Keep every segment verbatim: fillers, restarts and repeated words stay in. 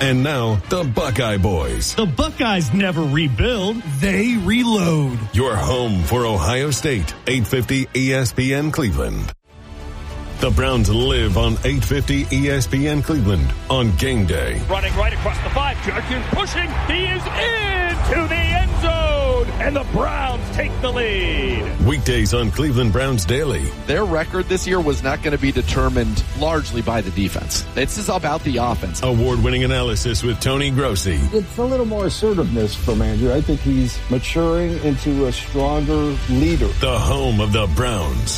And now, the Buckeye Boys. The Buckeyes never rebuild. They reload. Your home for Ohio State, eight fifty E S P N Cleveland. The Browns live on eight fifty E S P N Cleveland on game day. Running right across the five. Jurgens pushing. He is into the end zone. And the Browns take the lead. Weekdays on Cleveland Browns Daily. Their record this year was not going to be determined largely by the defense. This is about the offense. Award-winning analysis with Tony Grossi. It's a little more assertiveness from Andrew. I think he's maturing into a stronger leader. The home of the Browns.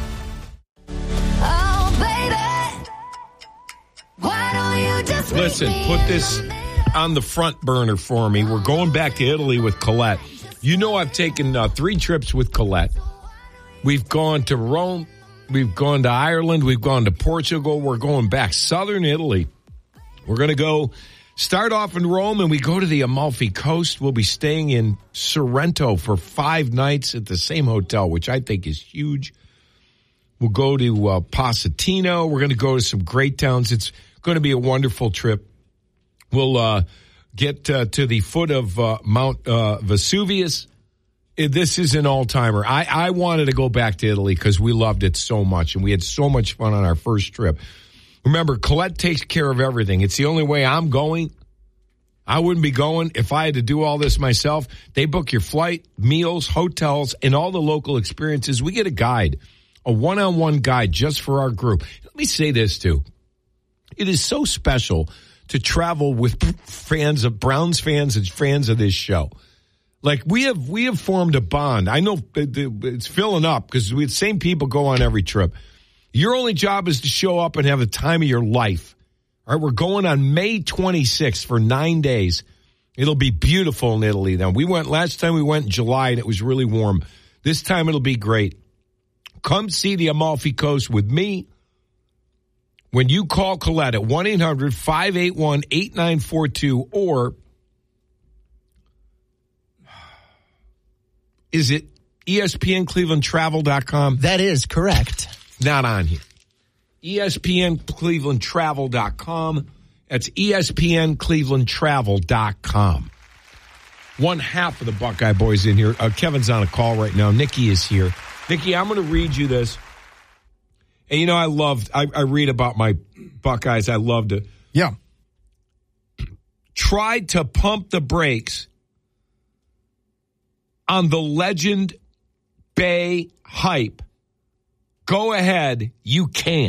Listen, put this on the front burner for me. We're going back to Italy with Colette. You know I've taken uh, three trips with Colette. We've gone to Rome. We've gone to Ireland. We've gone to Portugal. We're going back. Southern Italy. We're going to go start off in Rome, and we go to the Amalfi Coast. We'll be staying in Sorrento for five nights at the same hotel, which I think is huge. We'll go to uh, Positano. We're going to go to some great towns. It's going to be a wonderful trip. We'll uh, get uh, to the foot of uh, Mount uh, Vesuvius. This is an all-timer. I, I wanted to go back to Italy because we loved it so much, and we had so much fun on our first trip. Remember, Colette takes care of everything. It's the only way I'm going. I wouldn't be going if I had to do all this myself. They book your flight, meals, hotels, and all the local experiences. We get a guide, a one-on-one guide just for our group. Let me say this, too. It is so special to travel with fans of Browns fans and fans of this show. Like, we have we have formed a bond. I know it's filling up because we the same people go on every trip. Your only job is to show up and have the time of your life. All right, we're going on May twenty-sixth for nine days. It'll be beautiful in Italy. Now, we went last time we went in July and it was really warm. This time it'll be great. Come see the Amalfi Coast with me. When you call Colette at one eight hundred five eight one eight nine four two, or is it E S P N Cleveland Travel dot com? That is correct. Not on here. E S P N Cleveland Travel dot com. That's E S P N Cleveland Travel dot com. One half of the Buckeye Boys in here. Uh, Kevin's on a call right now. Nikki is here. Nikki, I'm going to read you this. And, you know, I loved, I, I read about my Buckeyes. I loved it. Yeah. Tried to pump the brakes on the Legend Bay hype. Go ahead. You can't.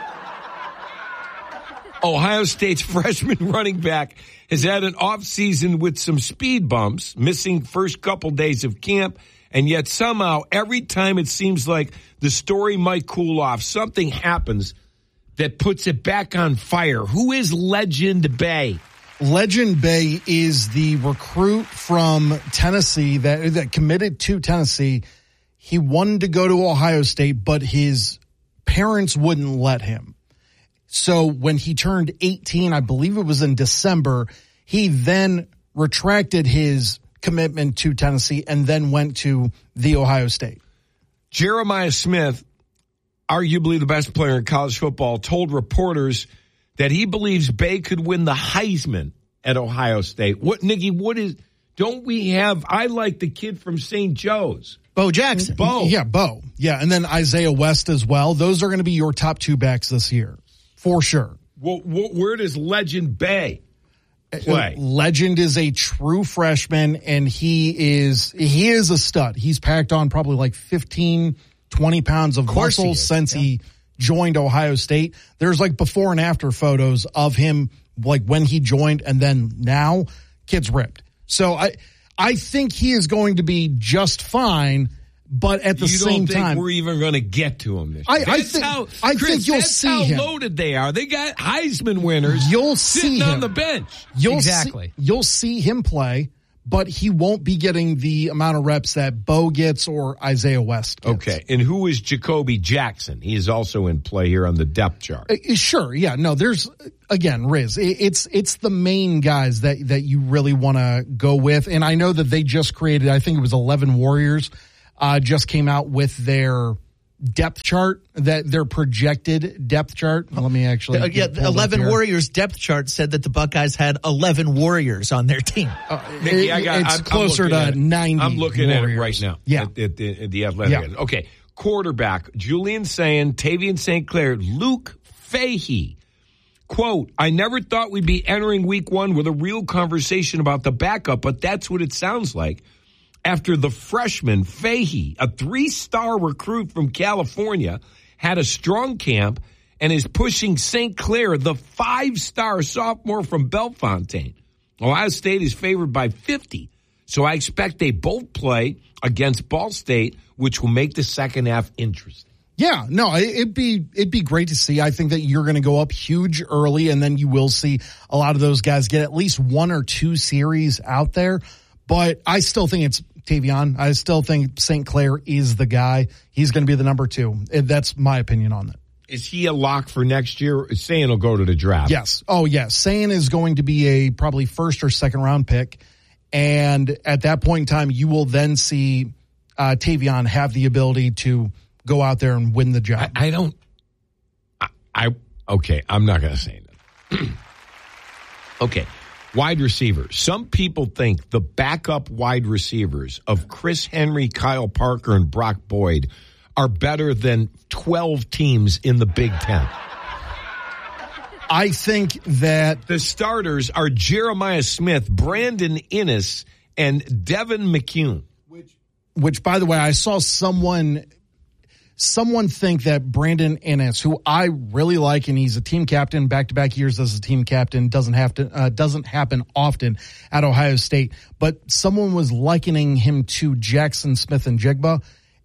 Ohio State's freshman running back has had an offseason with some speed bumps, missing first couple days of camp. And yet somehow, every time it seems like the story might cool off, something happens that puts it back on fire. Who is Legend Bay? Legend Bay is the recruit from Tennessee that, that committed to Tennessee. He wanted to go to Ohio State, but his parents wouldn't let him. So when he turned eighteen, I believe it was in December, he then retracted his commitment to Tennessee and then went to the Ohio State. Jeremiah Smith, arguably the best player in college football, told reporters that he believes Bay could win the Heisman at Ohio State. What, Nikki, what is, don't we have, I like the kid from Saint Joe's. Bo Jackson. Bo. Yeah, Bo. Yeah, and then Isaiah West as well. Those are going to be your top two backs this year, for sure. Well, where does Legend Bay play? Legend is a true freshman, and he is he is a stud. He's packed on probably like fifteen, twenty pounds of, of muscle he since yeah. he joined Ohio State. There's like before and after photos of him, like when he joined and then now. Kid's ripped. So I I think he is going to be just fine. But at the you same don't think time, we're even going to get to him this I, year. I That's think, how, I Chris, think you'll that's see how him. loaded they are. They got Heisman winners. You'll sitting see on him. the bench. You'll exactly. See, you'll see him play, but he won't be getting the amount of reps that Bo gets or Isaiah West gets. Okay, and who is Jacoby Jackson? He is also in play here on the depth chart. Uh, sure, yeah. No, there's again, Riz. It's it's the main guys that that you really want to go with, and I know that they just created. I think it was eleven Warriors. Uh, just came out with their depth chart, that their projected depth chart. Let me actually. Uh, yeah, the eleven Warriors depth chart said that the Buckeyes had eleven Warriors on their team. Uh, Nikki, it, I got, it's I'm, closer I'm to ninety. I'm looking Warriors. at it right now. Yeah. At, at, at the Athletic. Yeah. Okay. Quarterback, Julian Sayin, Tavian Saint Clair, Luke Fahey. Quote, I never thought we'd be entering week one with a real conversation about the backup, but that's what it sounds like. After the freshman, Fahey, a three-star recruit from California, had a strong camp and is pushing Saint Clair, the five-star sophomore from Bellefontaine. Ohio State is favored by fifty, so I expect they both play against Ball State, which will make the second half interesting. Yeah, no, it'd be it'd be great to see. I think that you're going to go up huge early, and then you will see a lot of those guys get at least one or two series out there. But I still think it's Tavion. I still think Saint Clair is the guy. He's going to be the number two. That's my opinion on that. Is he a lock for next year? Saying he'll go to the draft. Yes. Oh, yes. Saying is going to be a probably first or second round pick. And at that point in time, you will then see uh, Tavion have the ability to go out there and win the job. I, I don't. I, I okay. I'm not going to say that. Okay. Wide receivers. Some people think the backup wide receivers of Chris Henry, Kyle Parker, and Brock Boyd are better than twelve teams in the Big Ten. I think that the starters are Jeremiah Smith, Brandon Inniss, and Devin McCune. Which, which, by the way, I saw someone someone think that Brandon Inniss, who I really like, and he's a team captain, back-to-back years as a team captain, doesn't have to uh, doesn't happen often at Ohio State. But someone was likening him to Jackson Smith and Jigba.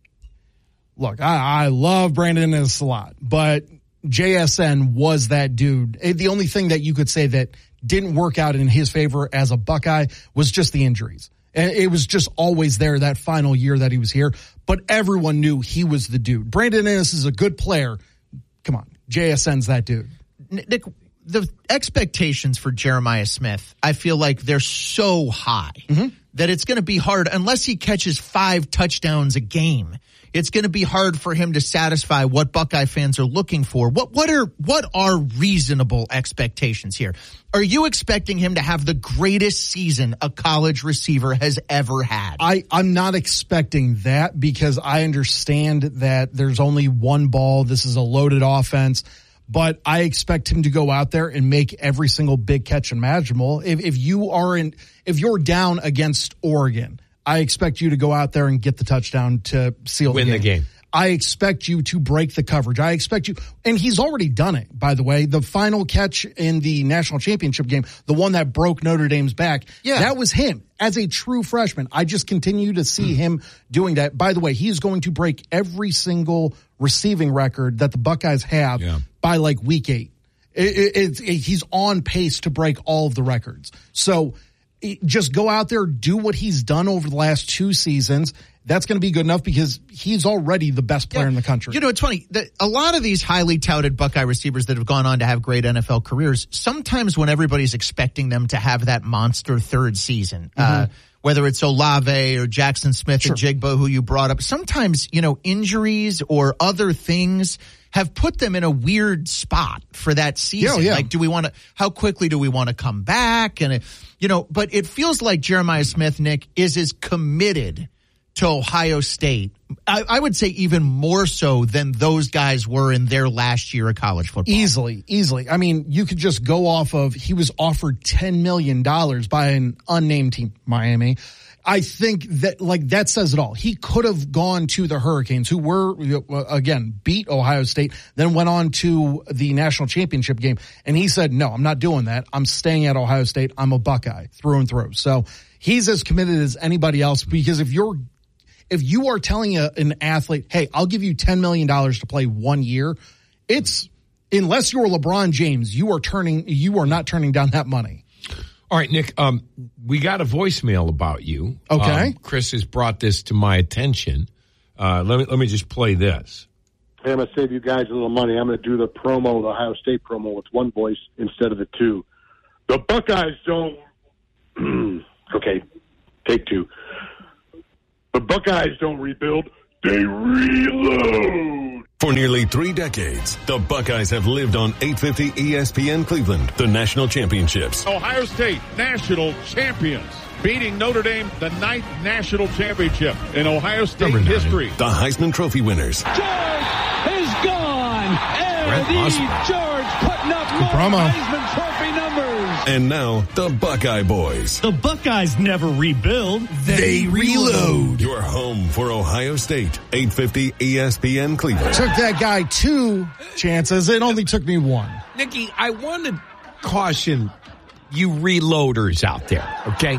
Look, I, I love Brandon Inniss a lot, but J S N was that dude. The only thing that you could say that didn't work out in his favor as a Buckeye was just the injuries. It was just always there that final year that he was here, but everyone knew he was the dude. Brandon Inniss is a good player. Come on, J S N's that dude. Nick, the expectations for Jeremiah Smith, I feel like they're so high mm-hmm. that it's going to be hard unless he catches five touchdowns a game. It's going to be hard for him to satisfy what Buckeye fans are looking for. What what are what are reasonable expectations here? Are you expecting him to have the greatest season a college receiver has ever had? I, I'm not expecting that because I understand that there's only one ball. This is a loaded offense. But I expect him to go out there and make every single big catch imaginable. If, if you are in, if you're down against Oregon, I expect you to go out there and get the touchdown to seal Win the game. the game. I expect you to break the coverage. I expect you, and he's already done it, by the way. The final catch in the national championship game, the one that broke Notre Dame's back, yeah. that was him as a true freshman. I just continue to see him doing that. By the way, he is going to break every single receiving record that the Buckeyes have yeah. by like week eight. It, it, it, it, he's on pace to break all of the records. So just go out there, do what he's done over the last two seasons. That's going to be good enough because he's already the best player yeah. in the country. You know, it's funny. The, a lot of these highly touted Buckeye receivers that have gone on to have great N F L careers, sometimes when everybody's expecting them to have that monster third season, mm-hmm. uh, whether it's Olave or Jackson Smith sure. and Jigba, who you brought up, sometimes, you know, injuries or other things have put them in a weird spot for that season. Yeah, yeah. Like, do we want to, how quickly do we want to come back? And, it, you know, but it feels like Jeremiah Smith, Nick, is as committed to Ohio State, I, I would say even more so than those guys were in their last year of college football. Easily, easily. I mean, you could just go off of, he was offered ten million dollars by an unnamed team, Miami. I think that, like, that says it all. He could have gone to the Hurricanes, who were, again, beat Ohio State, then went on to the national championship game. And he said, no, I'm not doing that. I'm staying at Ohio State. I'm a Buckeye through and through. So he's as committed as anybody else, because if you're, if you are telling a, an athlete, hey, I'll give you ten million dollars to play one year, it's, unless you're LeBron James, you are turning, you are not turning down that money. All right, Nick, um, we got a voicemail about you. Okay. Um, Chris has brought this to my attention. Uh, let me let me just play this. Hey, I'm going to save you guys a little money. I'm going to do the promo, the Ohio State promo, with one voice instead of the two. The Buckeyes don't... okay, take two. The Buckeyes don't rebuild. they reload. For nearly three decades, the Buckeyes have lived on eight fifty E S P N Cleveland, the national championships. Ohio State, national champions, beating Notre Dame, the ninth national championship in Ohio State history. The Heisman Trophy winners. George is gone, and the George putting up more promo. Heisman Trophy numbers. And now, the Buckeye Boys. The Buckeyes never rebuild. They reload. Your home for Ohio State, eight fifty E S P N Cleveland. Took that guy two chances. It only took me one. Nikki, I want to caution you reloaders out there, okay?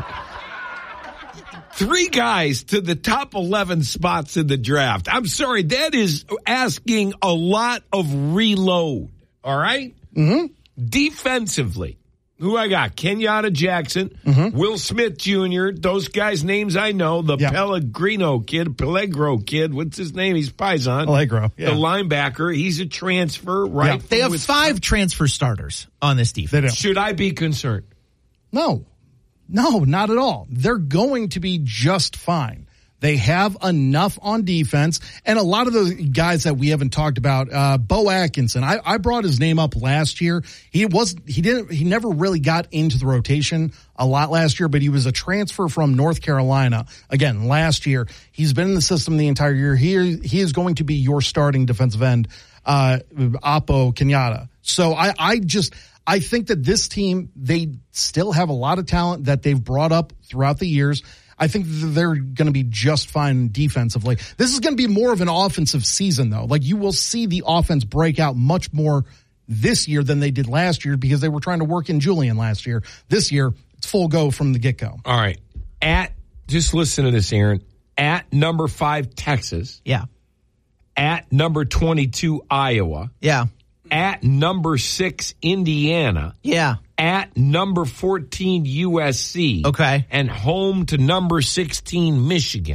Three guys to the top eleven spots in the draft. I'm sorry, that is asking a lot of reload, all right? Mm-hmm. Defensively, who I got? Kenyatta Jackson, mm-hmm. Will Smith Junior Those guys' names I know. The yeah. Pellegrino kid, Pellegro kid. What's his name? He's Paisan. Pellegro, yeah. The linebacker. He's a transfer, right? Yeah. They have With, five transfer starters on this defense. They do. Should I be concerned? No. No, not at all. They're going to be just fine. They have enough on defense, and a lot of those guys that we haven't talked about, uh, Bo Atkinson, I, I brought his name up last year. He was, he didn't, he never really got into the rotation a lot last year, but he was a transfer from North Carolina. Again, last year, he's been in the system the entire year. He, he is going to be your starting defensive end, uh, Apo Kenyatta. So I, I just, I think that this team, they still have a lot of talent that they've brought up throughout the years. I think they're going to be just fine defensively. This is going to be more of an offensive season, though. Like, you will see the offense break out much more this year than they did last year because they were trying to work in Julian last year. This year, it's full go from the get-go. All right. At, just listen to this, Aaron. At number five, Texas. Yeah. At number twenty-two, Iowa. Yeah. At number six, Indiana. Yeah. At number fourteen, U S C. Okay. And home to number sixteen, Michigan.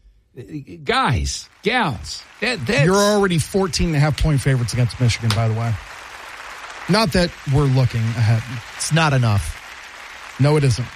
Guys, gals, that, that's... You're already fourteen and a half point favorites against Michigan, by the way. Not that we're looking ahead. It's not enough. No, it isn't.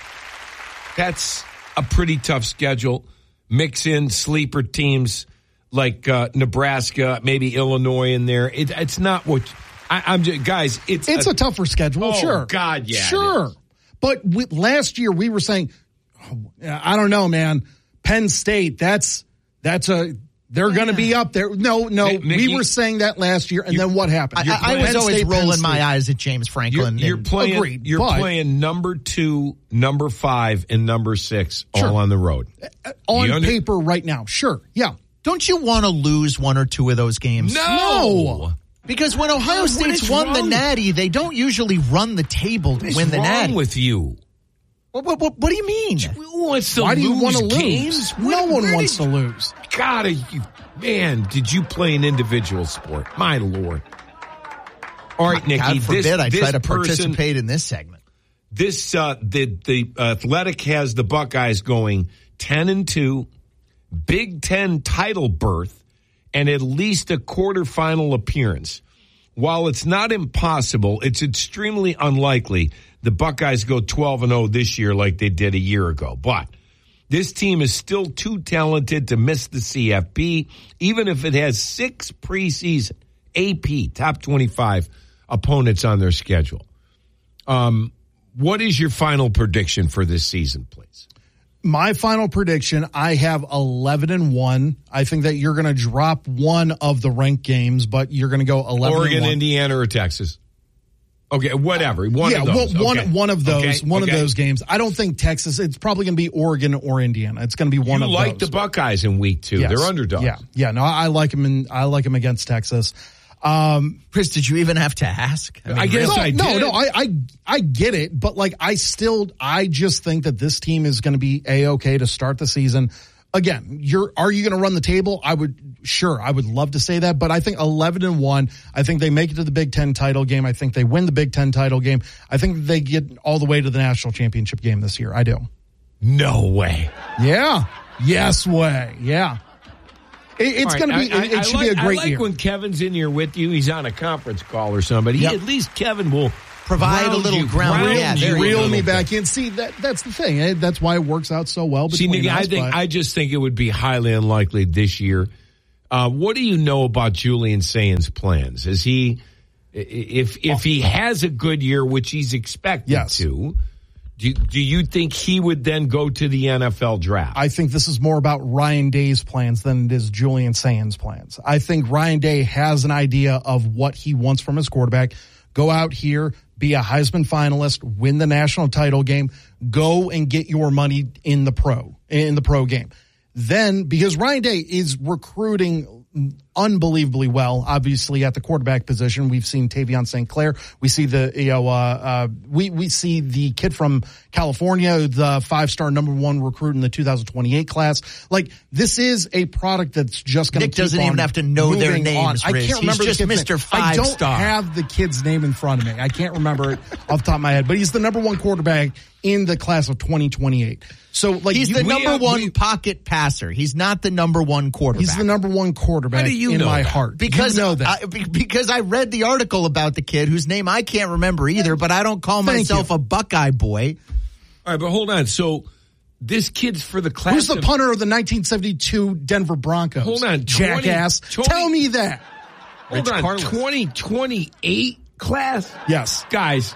That's a pretty tough schedule. Mix in sleeper teams like uh, Nebraska, maybe Illinois in there. It, it's not what... I, I'm just, guys, it's... It's a, a tougher schedule, oh, sure. God, yeah. Sure. But we, last year we were saying, oh, I don't know, man, Penn State, that's, that's a... They're going to be up there. No, no, Nicky, we were saying that last year, and then what happened? I, I was Penn always State, rolling Penn my State. eyes at James Franklin. You're, you're and, playing. Agreed, you're but- playing number two, number five, and number six Sure. all on the road. On You under- paper right now, sure, yeah. Don't you want to lose one or two of those games? No. Because when Ohio What State's is won the wrong? Natty, they don't usually run the table to What's win the wrong Natty. with you? What, what, what, what do you mean? Who wants to Why do you lose want to lose? games? No Where- one where wants did- to lose. God, you, man, did you play an individual sport? My Lord. All right, Nikki. God forbid this, I this try to person, participate in this segment. This uh, the the Athletic has the Buckeyes going ten and two, Big Ten title berth, and at least a quarterfinal appearance. While it's not impossible, it's extremely unlikely the Buckeyes go twelve and oh this year like they did a year ago. But this team is still too talented to miss the C F P, even if it has six preseason A P top twenty-five opponents on their schedule. Um, what is your final prediction for this season, please? My final prediction, I have eleven and one. I think that you're going to drop one of the ranked games, but you're going to go eleven Oregon, and one. Indiana, or Texas? Okay, whatever. One yeah, of those. one, okay. one of those. Okay. One okay. of those games. I don't think Texas. It's probably going to be Oregon or Indiana. It's going to be one you of like those. the Buckeyes in week two. Yes. They're underdogs. Yeah, yeah. No, I like them. In, I like them against Texas. Um, Chris, did you even have to ask? I, mean, I guess no, I did. no, no. I, I, I get it, but like, I still, I just think that this team is going to be a-okay to start the season. Again, you're, are you going to run the table? I would, sure, I would love to say that, but I think eleven and one, I think they make it to the Big Ten title game. I think they win the Big Ten title game. I think they get all the way to the national championship game this year. I do. No way. Yeah. Yes way. Yeah. It, it's Right, going to be, I, it, it I should like, be a great I like year. when Kevin's in here with you. He's on a conference call or somebody. Yep. At least Kevin will Provide a ground little you, ground. ground Yeah, you there a you Reel little me bit. back in. See, that that's the thing. Eh, That's why it works out so well See, between Nick, us. I think but- I just think it would be highly unlikely this year Uh, what do you know about Julian Saint's plans? Is he, if if he has a good year, which he's expected yes. to, do, do you think he would then go to the N F L draft? I think this is more about Ryan Day's plans than it is Julian Saint's plans. I think Ryan Day has an idea of what he wants from his quarterback. Go out here, be a Heisman finalist, win the national title game, go and get your money in the pro, in the pro game. Then, because Ryan Day is recruiting unbelievably well, obviously at the quarterback position. We've seen Tavion Saint Clair. We see the, you know, uh, uh, we, we see the kid from California, the five-star number one recruit in the two thousand twenty-eight class. Like, this is a product that's just going to Nick keep doesn't on even have to know their moving names, on. I Riz. can't remember He's just the kid's Mister name. Five I don't Star. have the kid's name in front of me. I can't remember it off the top of my head, but he's the number one quarterback in the class of twenty twenty-eight. So, like, he's you, the number have, one we, pocket passer. He's not the number one quarterback. He's the number one quarterback How do you in know my that? heart. Because you know that. I, because I read the article about the kid whose name I can't remember either, but I don't call Thank myself you. a Buckeye boy. All right, but hold on. So this kid's for the class. Who's the of, punter of the nineteen seventy-two Denver Broncos? Hold on, jackass. twenty, Tell me that. Hold Rich on, Carlos. twenty twenty-eight class? Yes. Guys.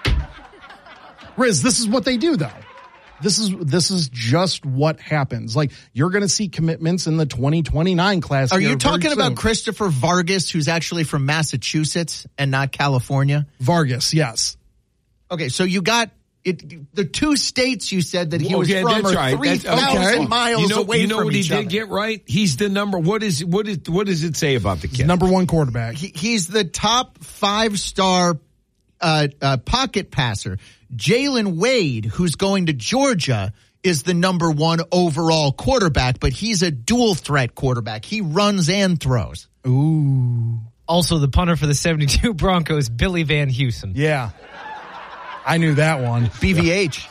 Riz, this is what they do, though. This is this is just what happens. Like, you're going to see commitments in the twenty twenty-nine class. Are here you talking very about soon. Christopher Vargas, who's actually from Massachusetts and not California? Vargas, yes. Okay, so you got it. The two states you said that he was Okay, from that's are right. three That's- thousand okay. miles You know, away you know from what he each did other. get right? He's the number. What is what is what does it say about the kid? Number one quarterback. He, he's the top five-star uh, uh, pocket passer. Jalen Wade, who's going to Georgia, is the number one overall quarterback, but he's a dual threat quarterback. He runs and throws. Ooh. Also, the punter for the seventy-two Broncos, Billy Van Heusen. Yeah. I knew that one. B V H.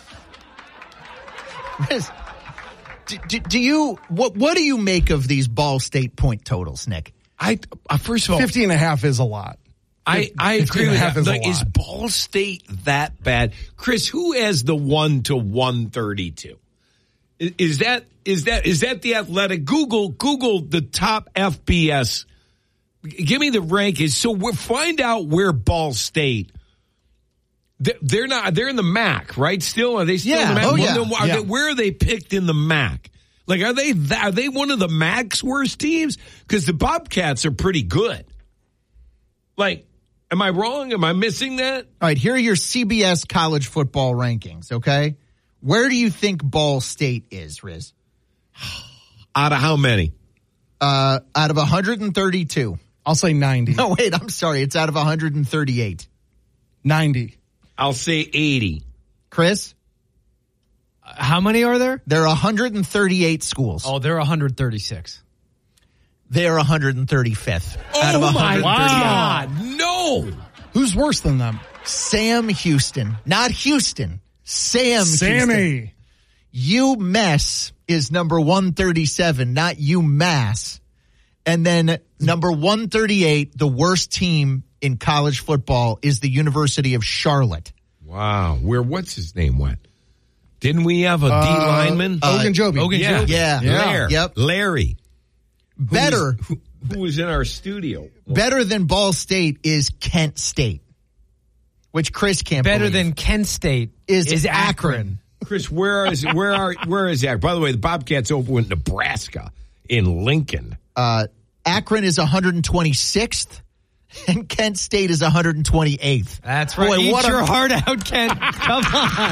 do, do, do you what what do you make of these Ball State point totals, Nick? I uh, first of all, fifty and a half is a lot. I, I fifty agree and a with half that. is a Like, is lot. Ball State that bad? Chris, who has the one to one thirty-two? Is, is that is that is that the Athletic? Google Google the top F B S. Give me the rankings. So we find out where Ball State. They're not. They're in the M A C, right? Still, are they still Yeah. in the M A C? Oh, Well, yeah. then are Yeah. they, where are they picked in the M A C? Like, are they that, are they one of the M A C's worst teams? Because the Bobcats are pretty good. Like, am I wrong? Am I missing that? All right, here are your C B S college football rankings, okay? Where do you think Ball State is, Riz? Out of how many? Uh, out of one hundred thirty-two. I'll say ninety. No, wait, I'm sorry. It's out of one hundred thirty-eight. ninety. I'll say eighty. Chris? How many are there? There are one hundred thirty-eight schools. Oh, they're one hundred thirty-six. They're one hundred thirty-fifth out of Oh, one my hundred thirty-eight. God. No. Who's worse than them? Sam Houston. Not Houston. Sam Houston. Sammy. UMass is number one thirty-seven, not UMass. And then number one thirty-eight, the worst team in college football, is the University of Charlotte. Wow. Where, what's his name went? Didn't we have a D Uh, lineman? Ogunjobi. Ogunjobi. Yeah. Yeah. Larry. Yep. Larry. Who Better, was- who, who was in our studio? better than Ball State is Kent State, which Chris can't Better believe. than Kent State is, is Akron. Akron. Chris, where is where are where is that? By the way, the Bobcats open with Nebraska in Lincoln. Uh, Akron is one hundred twenty-sixth, and Kent State is one hundred twenty-eighth. That's right. Boy, Eat what a- your heart out, Kent. Come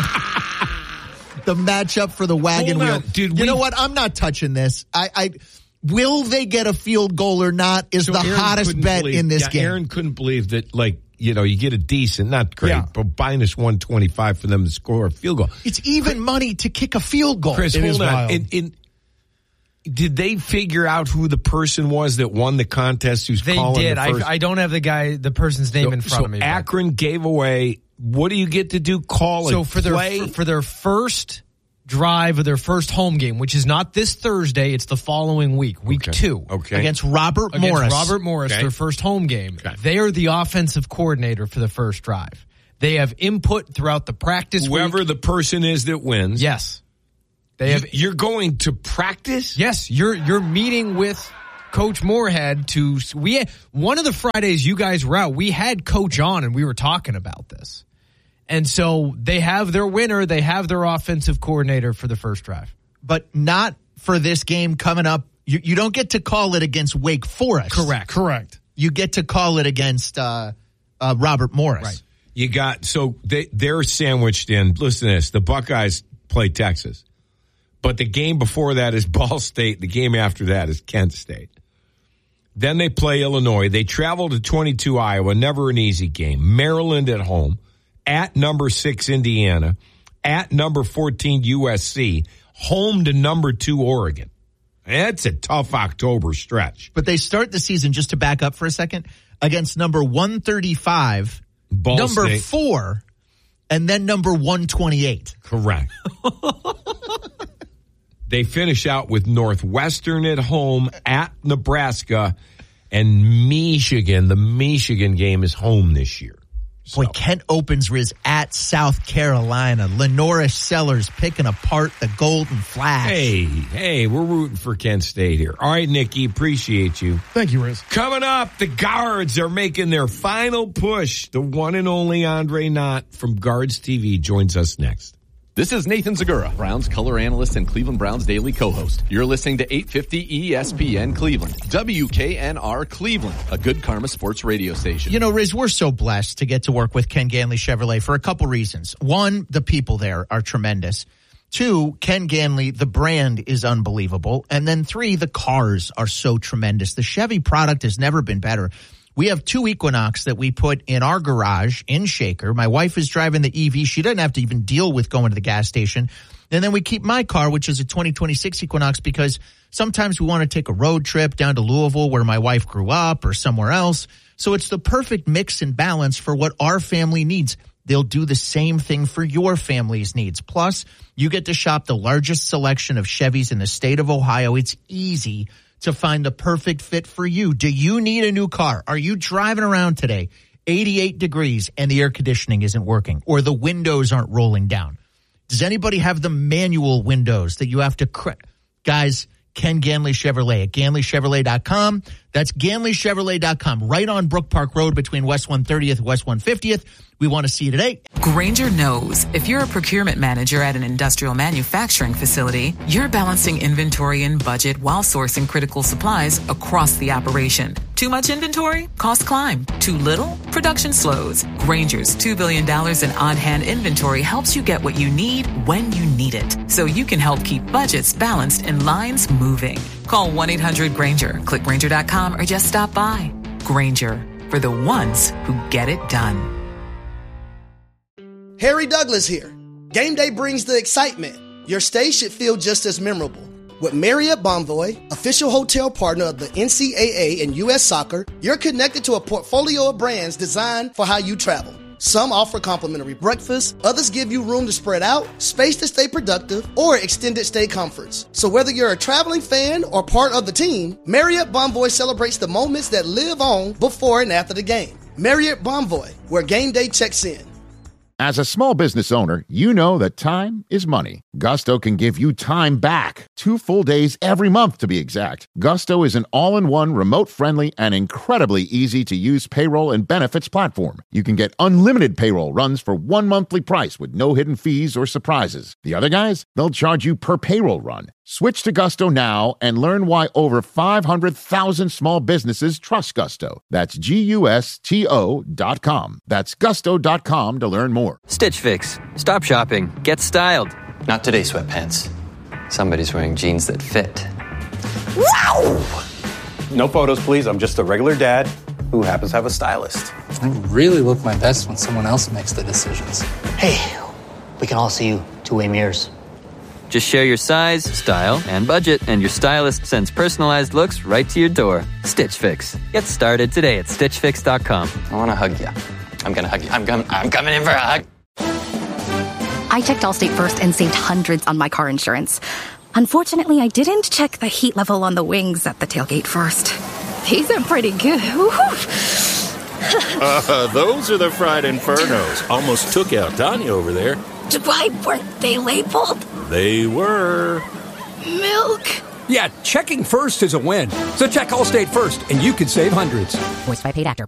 on. The matchup for the wagon Hold wheel. on, dude, you we- know what? I'm not touching this. I, I will they get a field goal or not is So the Aaron hottest couldn't bet believe- in this yeah, game. Aaron couldn't believe that, like, you know, you get a decent, not great, Yeah. but minus one twenty-five for them to score a field goal. It's even money to kick a field goal. Chris, It hold is on. wild. In, in, did they figure out who the person was that won the contest who's They calling did. the first? I, I don't have the guy, the person's name so, in front so of me. but- Akron gave away, what do you get to do? Call So it for their play? for, for their first drive of their first home game, which is not this Thursday, it's the following week, week Okay. two. Okay. Against Robert Against Morris. Robert Morris, Okay. their first home game. Okay. They are the offensive coordinator for the first drive. They have input throughout the practice Whoever week. the person is that wins. Yes. They have You- You're going to practice? Yes, you're you're meeting with Coach Moorhead to we had, one of the Fridays you guys were out, we had Coach on and we were talking about this. And so they have their winner, they have their offensive coordinator for the first drive. But not for this game coming up. You, you don't get to call it against Wake Forest. Correct. Correct. You get to call it against uh, uh, Robert Morris. Right. You got, so they, they're sandwiched in. Listen to this. The Buckeyes play Texas. But the game before that is Ball State. The game after that is Kent State. Then they play Illinois. They travel to twenty-two Iowa. Never an easy game. Maryland at home. At number six Indiana. At number fourteen U S C. Home to number two Oregon. That's a tough October stretch. But they start the season, just to back up for a second, against number one thirty-five, Ball number State. four, and then number one twenty-eight. Correct. They finish out with Northwestern at home, at Nebraska, and Michigan. The Michigan game is home this year. Boy, So. Kent opens Riz at South Carolina. Lenora Sellers picking apart the Golden Flash. Hey, hey, we're rooting for Kent State here. All right, Nikki, appreciate you. Thank you, Riz. Coming up, the Guards are making their final push. The one and only Andre Knott from Guards T V joins us next. This is Nathan Zagura, Browns color analyst and Cleveland Browns daily co-host. You're listening to eight fifty E S P N Cleveland, W K N R Cleveland, a Good Karma sports radio station. You know, Riz, we're so blessed to get to work with Ken Ganley Chevrolet for a couple reasons. One, the people there are tremendous. Two, Ken Ganley, the brand is unbelievable. And then three, the cars are so tremendous. The Chevy product has never been better. We have two Equinox that we put in our garage in Shaker. My wife is driving the E V. She doesn't have to even deal with going to the gas station. And then we keep my car, which is a twenty twenty-six Equinox, because sometimes we want to take a road trip down to Louisville where my wife grew up or somewhere else. So it's the perfect mix and balance for what our family needs. They'll do the same thing for your family's needs. Plus, you get to shop the largest selection of Chevys in the state of Ohio. It's easy to find the perfect fit for you. Do you need a new car? Are you driving around today, eighty-eight degrees, and the air conditioning isn't working, or the windows aren't rolling down? Does anybody have the manual windows that you have to cr- Guys, Ken Ganley Chevrolet at Ganley Chevrolet dot com. That's Ganley Chevrolet dot com, right on Brook Park Road between West one thirtieth and West one fiftieth. We want to see you today. Grainger knows if you're a procurement manager at an industrial manufacturing facility, you're balancing inventory and budget while sourcing critical supplies across the operation. Too much inventory? Costs climb. Too little? Production slows. Grainger's two billion dollars in on-hand inventory helps you get what you need when you need it, so you can help keep budgets balanced and lines moving. Call one eight hundred Grainger, click Grainger dot com, or just stop by. Grainger, for the ones who get it done. Harry Douglas here. Game day brings the excitement. Your stay should feel just as memorable. With Marriott Bonvoy, official hotel partner of the N C double A and U S Soccer, you're connected to a portfolio of brands designed for how you travel. Some offer complimentary breakfast, others give you room to spread out, space to stay productive, or extended stay comforts. So whether you're a traveling fan or part of the team, Marriott Bonvoy celebrates the moments that live on before and after the game. Marriott Bonvoy, where game day checks in. As a small business owner, you know that time is money. Gusto can give you time back. Two full days every month, to be exact. Gusto is an all-in-one, remote-friendly, and incredibly easy-to-use payroll and benefits platform. You can get unlimited payroll runs for one monthly price with no hidden fees or surprises. The other guys, they'll charge you per payroll run. Switch to Gusto now and learn why over five hundred thousand small businesses trust Gusto. That's G U S T O dot com. That's gusto dot com to learn more. Stitch Fix. Stop shopping. Get styled. Not today, sweatpants. Somebody's wearing jeans that fit. Wow! No photos, please. I'm just a regular dad who happens to have a stylist. I really look my best when someone else makes the decisions. Hey, we can all see you two-way mirrors. Just share your size, style, and budget, and your stylist sends personalized looks right to your door. Stitch Fix. Get started today at stitch fix dot com. I want to hug you. I'm going to hug you. I'm, com- I'm coming in for a hug. I checked Allstate first and saved hundreds on my car insurance. Unfortunately, I didn't check the heat level on the wings at the tailgate first. These are pretty good. uh, those are the fried infernos. Almost took out Tanya over there. Why weren't they labeled? They were. Milk. Yeah, checking first is a win. So check Allstate first, and you could save hundreds. Voiced by paid actor.